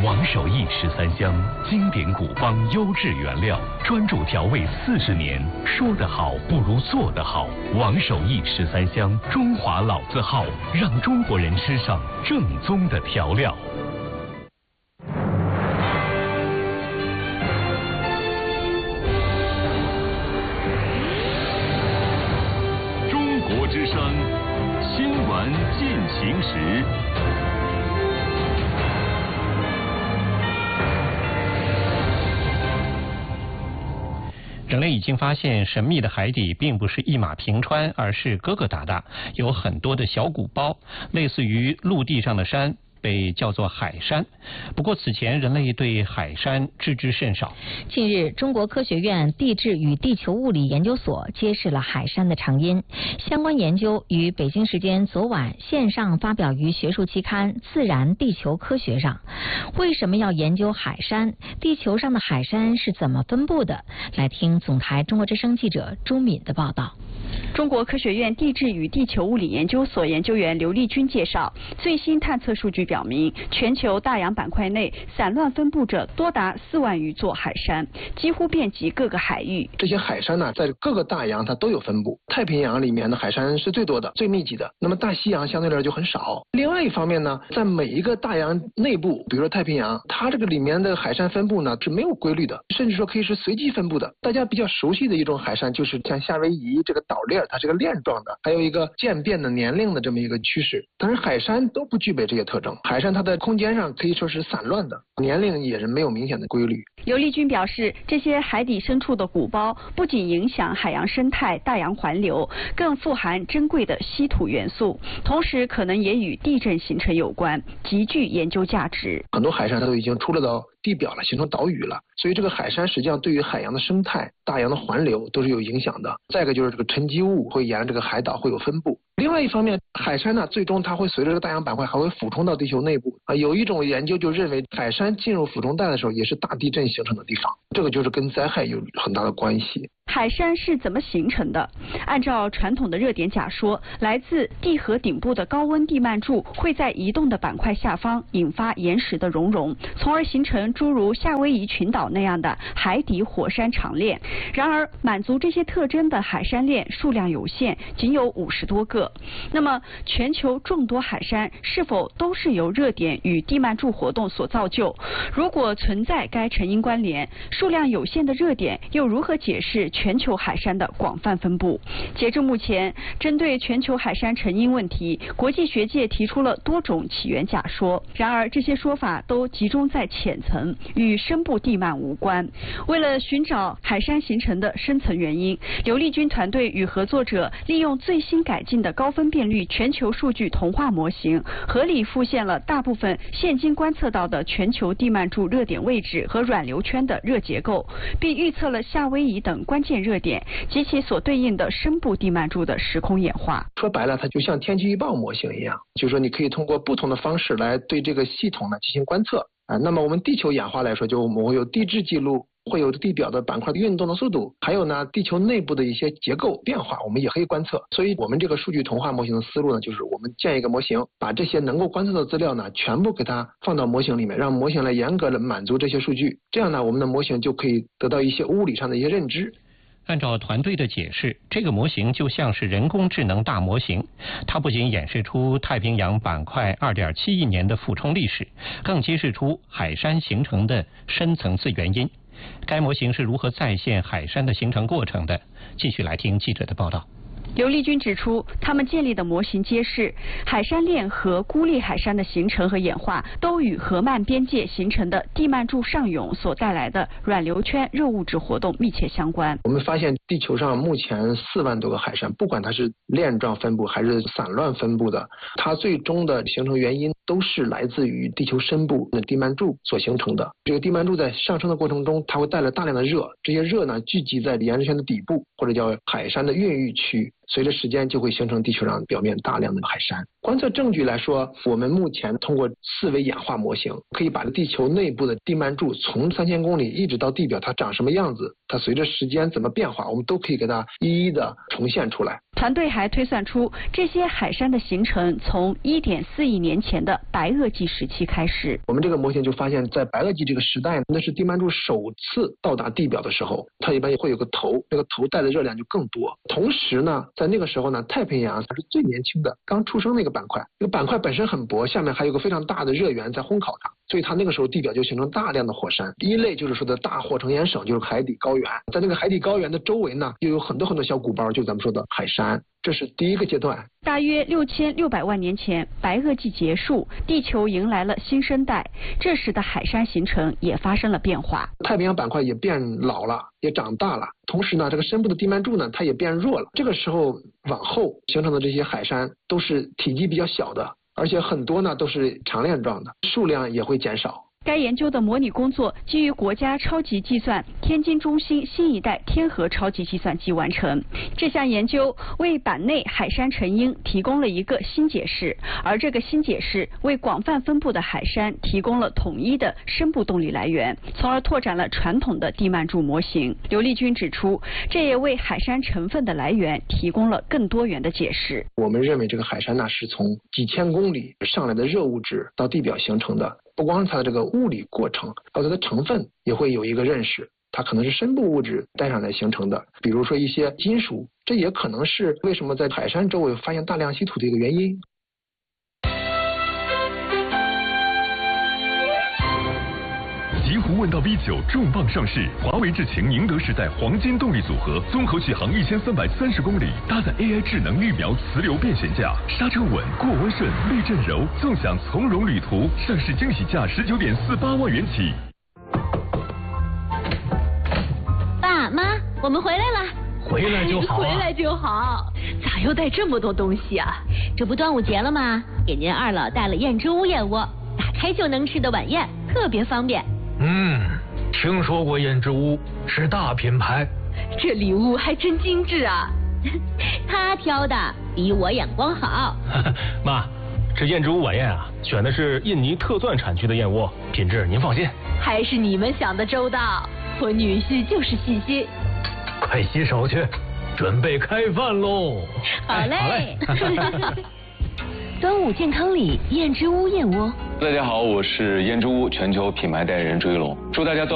王守义13香，经典古方，优质原料，专注调味40年。说得好不如做得好。王守义13香，中华老字号，让中国人吃上正宗的调料。 中国之声，新闻进行时。 人类已经发现，神秘的海底并不是一马平川，而是疙疙瘩瘩，有很多的小鼓包，类似于陆地上的山，被叫做海山。不过此前人类对海山知之甚少。 近日，中国科学院地质与地球物理研究所揭示了海山的成因。相关研究于北京时间昨晚线上发表于学术期刊《自然地球科学》上。为什么要研究海山？地球上的海山是怎么分布的？来听总台中国之声记者朱敏的报道。 中国科学院地质与地球物理研究所研究员刘立军介绍，最新探测数据表明，全球大洋板块内散乱分布着多达4万余座海山，几乎遍及各个海域。 这些海山呢，在各个大洋它都有分布。太平洋里面的海山是最多的、最密集的，那么大西洋相对来说就很少。另外一方面呢，在每一个大洋内部，比如说太平洋，它这个里面的海山分布呢是没有规律的，甚至说可以是随机分布的。大家比较熟悉的一种海山就是像夏威夷这个岛链，它是个链状的，还有一个渐变的年龄的这么一个趋势。但是海山都不具备这些特征，海山它在空间上可以说是散乱的，年龄也是没有明显的规律。 刘立军表示，这些海底深处的鼓包不仅影响海洋生态、大洋环流，更富含珍贵的稀土元素，同时可能也与地震形成有关，极具研究价值。 很多海山它都已经出了到地表了，形成岛屿了，所以这个海山实际上对于海洋的生态、大洋的环流都是有影响的。再一个就是这个沉积物会沿着这个海岛会有分布。另外一方面，海山呢最终它会随着这个大洋板块还会俯冲到地球内部啊。有一种研究就认为，海山进入俯冲带的时候也是大地震形成的地方，这个就是跟灾害有很大的关系。 海山是怎么形成的？按照传统的热点假说，来自地核顶部的高温地幔柱会在移动的板块下方引发岩石的熔融，从而形成诸如夏威夷群岛那样的海底火山长链。然而，满足这些特征的海山链数量有限，仅有50多个。那么，全球众多海山是否都是由热点与地幔柱活动所造就？如果存在该成因关联，数量有限的热点又如何解释全球海山的广泛分布？截至目前，针对全球海山成因问题，国际学界提出了多种起源假说。然而，这些说法都集中在浅层，与深部地幔无关。为了寻找海山形成的深层原因，刘立军团队与合作者利用最新改进的高分辨率全球数据同化模型，合理复现了大部分现今观测到的全球地幔柱热点位置和软流圈的热结构，并预测了夏威夷等关键热点及其所对应的深部地幔柱的时空演化。 说白了，它就像天气预报模型一样，就是说你可以通过不同的方式来对这个系统呢进行观测啊。那么我们地球演化来说，就我们会有地质记录，会有地表的板块的运动的速度，还有呢地球内部的一些结构变化，我们也可以观测。所以我们这个数据同化模型的思路呢，就是我们建一个模型，把这些能够观测的资料呢全部给它放到模型里面，让模型来严格的满足这些数据，这样呢我们的模型就可以得到一些物理上的一些认知。 按照团队的解释，这个模型就像是人工智能大模型，它不仅演示出太平洋板块2.7亿年的俯冲历史，更揭示出海山形成的深层次原因。该模型是如何再现海山的形成过程的？继续来听记者的报道。 刘立军指出，他们建立的模型揭示，海山链和孤立海山的形成和演化都与河漫边界形成的地幔柱上涌所带来的软流圈热物质活动密切相关。 我们发现地球上目前4万多个海山，不管它是链状分布还是散乱分布的，它最终的形成原因都是来自于地球深部的地幔柱所形成的。这个地幔柱在上升的过程中，它会带来大量的热，这些热呢聚集在岩石圈的底部，或者叫海山的孕育区。随着时间就会形成地球上表面大量的海山。观测证据来说，我们目前通过4维演化模型，可以把地球内部的地幔柱从3000公里一直到地表，它长什么样子，它随着时间怎么变化，我们都可以给它一一的重现出来。 团队还推算出，这些海山的形成从1.4亿年前的白垩纪时期开始。 我们这个模型就发现，在白垩纪这个时代，那是地幔柱首次到达地表的时候，它一般会有个头，这个头带的热量就更多。同时呢，在那个时候呢，太平洋它是最年轻的，刚出生那个板块，这个板块本身很薄，下面还有个非常大的热源在烘烤它，所以它那个时候地表就形成大量的火山。第一类就是说的大火成岩省，就是海底高原，在那个海底高原的周围呢，又有很多小鼓包，就咱们说的海山。这是第一个阶段。 大约6600万年前，白垩纪结束，地球迎来了新生代。这时的海山形成也发生了变化， 太平洋板块也变老了，也长大了。同时呢，这个深部的地幔柱呢，它也变弱了。这个时候往后形成的这些海山都是体积比较小的，而且很多呢都是长链状的，数量也会减少。 该研究的模拟工作基于国家超级计算天津中心新一代天河超级计算机完成。这项研究为板内海山成因提供了一个新解释，而这个新解释为广泛分布的海山提供了统一的深部动力来源，从而拓展了传统的地幔柱模型。刘立军指出，这也为海山成分的来源提供了更多元的解释。 我们认为这个海山呢，是从几千公里上来的热物质到地表形成的。不光是它的这个物理过程，还有它的成分也会有一个认识，它可能是深部物质带上来形成的，比如说一些金属，这也可能是为什么在海山周围发现大量稀土的一个原因。 极狐问道 V9 重磅上市，华为智擎宁德时代黄金动力组合，综合续航1330公里，搭载 AI 智能绿苗磁流变悬架，刹车稳，过弯顺，避震柔，纵享从容旅途。上市惊喜价19.48万元起。 爸妈，我们回来了。 回来就好啊。 回来就好。咋又带这么多东西啊？这不端午节了吗？给您二老带了燕之屋燕窝，打开就能吃的晚宴，特别方便。 听说过燕之屋，是大品牌。 这礼物还真精致啊！他挑的比我眼光好。 妈，这燕之屋晚宴啊，选的是印尼特钻产区的燕窝，品质您放心。 还是你们想的周到，我女婿就是细心。 快洗手去，准备开饭喽。 好嘞。端午健康礼，燕之屋燕窝。 大家好，我是燕之屋全球品牌代言人朱一龙，祝大家